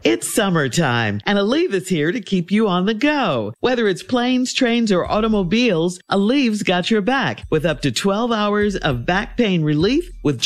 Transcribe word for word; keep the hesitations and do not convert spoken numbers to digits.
It's summertime, and Aleve is here to keep you on the go. Whether it's planes, trains, or automobiles, Aleve's got your back with up to twelve hours of back pain relief with